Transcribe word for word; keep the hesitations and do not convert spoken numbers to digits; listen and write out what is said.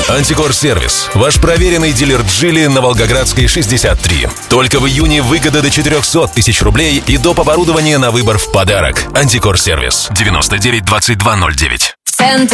Антикор Сервис. Ваш проверенный дилер Джили на Волгоградской, шестьдесят три. Только в июне выгода до четыреста тысяч рублей и доп. Оборудование на выбор в подарок. Антикор Сервис. девяносто девять двадцать два ноль девять. В центре